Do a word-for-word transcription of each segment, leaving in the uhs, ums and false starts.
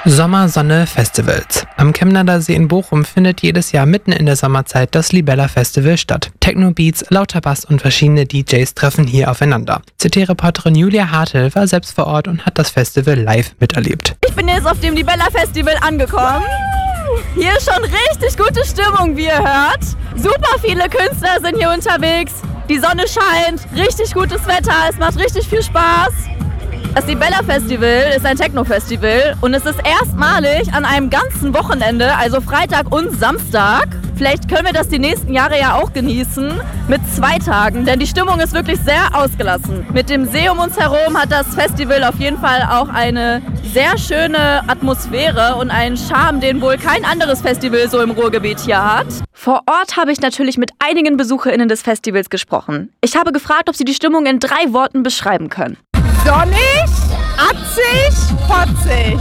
Sommer, Sonne, Festivals. Am Chemnader See in Bochum findet jedes Jahr mitten in der Sommerzeit das Libella Festival statt. Techno-Beats, lauter Bass und verschiedene D Js treffen hier aufeinander. C T-Reporterin Julia Hartl war selbst vor Ort und hat das Festival live miterlebt. Ich bin jetzt auf dem Libella Festival angekommen. Hier ist schon richtig gute Stimmung, wie ihr hört. Super viele Künstler sind hier unterwegs. Die Sonne scheint, richtig gutes Wetter, es macht richtig viel Spaß. Das Libella Festival ist ein Techno-Festival und es ist erstmalig an einem ganzen Wochenende, also Freitag und Samstag. Vielleicht können wir das die nächsten Jahre ja auch genießen, mit zwei Tagen, denn die Stimmung ist wirklich sehr ausgelassen. Mit dem See um uns herum hat das Festival auf jeden Fall auch eine sehr schöne Atmosphäre und einen Charme, den wohl kein anderes Festival so im Ruhrgebiet hier hat. Vor Ort habe ich natürlich mit einigen BesucherInnen des Festivals gesprochen. Ich habe gefragt, ob sie die Stimmung in drei Worten beschreiben können. Sonnig, atzig, potzig.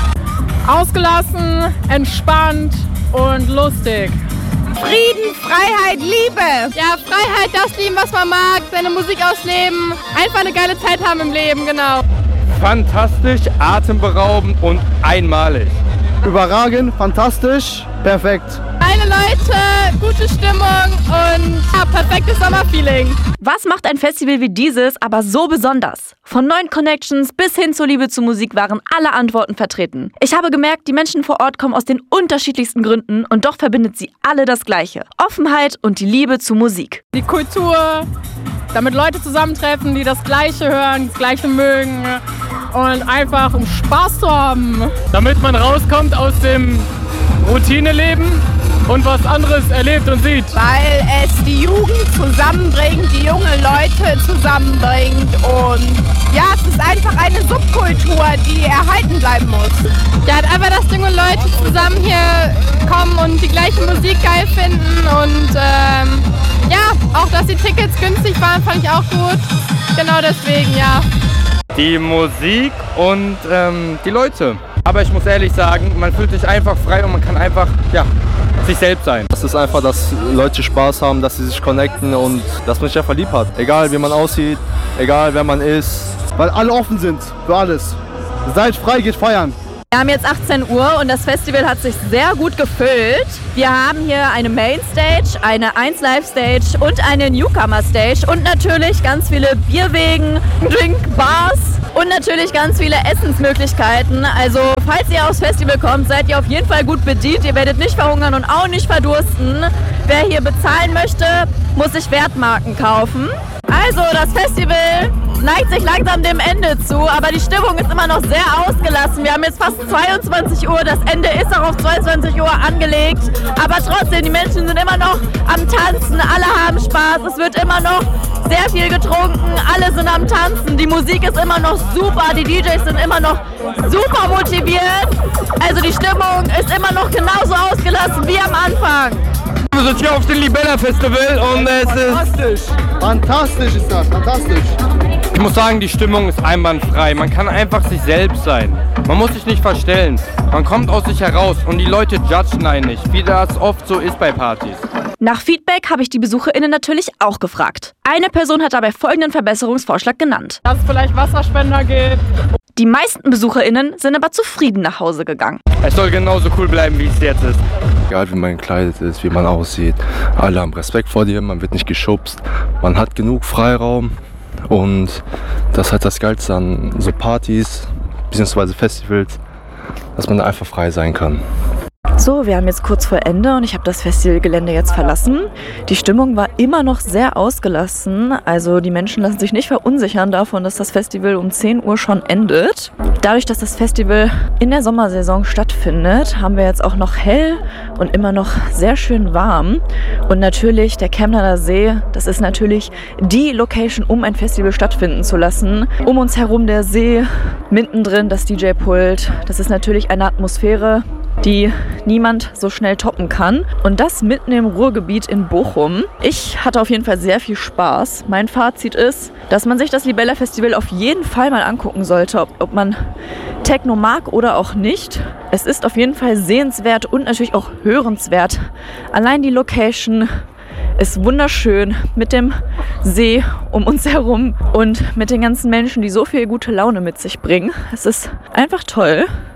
Ausgelassen, entspannt und lustig. Frieden, Freiheit, Liebe. Ja, Freiheit, das lieben, was man mag, seine Musik ausleben, einfach eine geile Zeit haben im Leben, genau. Fantastisch, atemberaubend und einmalig. Überragend, fantastisch, perfekt. Geile Leute, gute Stimmung und ja, perfektes Sommerfeeling. Was macht ein Festival wie dieses aber so besonders? Von neuen Connections bis hin zur Liebe zur Musik waren alle Antworten vertreten. Ich habe gemerkt, die Menschen vor Ort kommen aus den unterschiedlichsten Gründen und doch verbindet sie alle das Gleiche. Offenheit und die Liebe zur Musik. Die Kultur, damit Leute zusammentreffen, die das Gleiche hören, das Gleiche mögen und einfach um Spaß zu haben. Damit man rauskommt aus dem Routineleben und was anderes erlebt und sieht. Weil es die Jugend zusammenbringt, die junge Leute zusammenbringt und ja, es ist einfach eine Subkultur, die erhalten bleiben muss. Ja, einfach, dass junge Leute zusammen hier kommen und die gleiche Musik geil finden und ähm, ja, auch dass die Tickets günstig waren, fand ich auch gut. Genau deswegen, ja. Die Musik und ähm, die Leute. Aber ich muss ehrlich sagen, man fühlt sich einfach frei und man kann einfach, ja, sich selbst sein. Das ist einfach, dass Leute Spaß haben, dass sie sich connecten und dass man sich einfach lieb hat. Egal wie man aussieht, egal wer man ist. Weil alle offen sind für alles. Seid frei, geht feiern. Wir haben jetzt achtzehn Uhr und das Festival hat sich sehr gut gefüllt. Wir haben hier eine Mainstage, eine eins Live Stage und eine Newcomer Stage und natürlich ganz viele Bierwegen, Drinkbars und natürlich ganz viele Essensmöglichkeiten. Also falls ihr aufs Festival kommt, seid ihr auf jeden Fall gut bedient. Ihr werdet nicht verhungern und auch nicht verdursten. Wer hier bezahlen möchte, muss sich Wertmarken kaufen. Also das Festival neigt sich langsam dem Ende zu, aber die Stimmung ist immer noch sehr ausgelassen. Wir haben jetzt fast zweiundzwanzig Uhr, das Ende ist auch auf zweiundzwanzig Uhr angelegt, aber trotzdem, die Menschen sind immer noch am Tanzen, alle haben Spaß, es wird immer noch sehr viel getrunken, alle sind am Tanzen, die Musik ist immer noch super, die D Js sind immer noch super motiviert, also die Stimmung ist immer noch genauso ausgelassen wie am Anfang. Wir sind hier auf dem Libella Festival und es Fantastisch. ist... Fantastisch ist das, fantastisch. Ich muss sagen, die Stimmung ist einwandfrei. Man kann einfach sich selbst sein. Man muss sich nicht verstellen. Man kommt aus sich heraus und die Leute judgen einen nicht, wie das oft so ist bei Partys. Nach Feedback habe ich die BesucherInnen natürlich auch gefragt. Eine Person hat dabei folgenden Verbesserungsvorschlag genannt. Dass es vielleicht Wasserspender gibt. Die meisten BesucherInnen sind aber zufrieden nach Hause gegangen. Es soll genauso cool bleiben, wie es jetzt ist. Egal wie man gekleidet ist, wie man aussieht. Alle haben Respekt vor dir, man wird nicht geschubst. Man hat genug Freiraum und das ist halt das Geilste an so Partys bzw. Festivals, dass man da einfach frei sein kann. So, wir haben jetzt kurz vor Ende und ich habe das Festivalgelände jetzt verlassen. Die Stimmung war immer noch sehr ausgelassen, also die Menschen lassen sich nicht verunsichern davon, dass das Festival um zehn Uhr schon endet. Dadurch, dass das Festival in der Sommersaison stattfindet, haben wir jetzt auch noch hell und immer noch sehr schön warm. Und natürlich der Chemnader See, das ist natürlich die Location, um ein Festival stattfinden zu lassen. Um uns herum der See, mittendrin das D J-Pult. Das ist natürlich eine Atmosphäre, die niemand so schnell toppen kann. Und das mitten im Ruhrgebiet in Bochum. Ich hatte auf jeden Fall sehr viel Spaß. Mein Fazit ist, dass man sich das Libella Festival auf jeden Fall mal angucken sollte, ob, ob man Techno mag oder auch nicht. Es ist auf jeden Fall sehenswert und natürlich auch hörenswert. Allein die Location ist wunderschön mit dem See um uns herum und mit den ganzen Menschen, die so viel gute Laune mit sich bringen. Es ist einfach toll.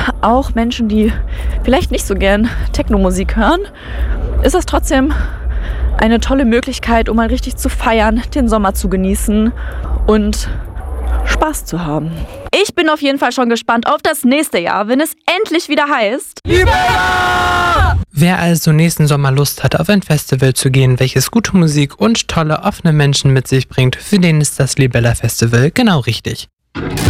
auch Menschen, die vielleicht nicht so gern Techno-Musik hören, ist das trotzdem eine tolle Möglichkeit, um mal richtig zu feiern, den Sommer zu genießen und Spaß zu haben. Ich bin auf jeden Fall schon gespannt auf das nächste Jahr, wenn es endlich wieder heißt Libella! Wer also nächsten Sommer Lust hat, auf ein Festival zu gehen, welches gute Musik und tolle, offene Menschen mit sich bringt, für den ist das Libella Festival genau richtig.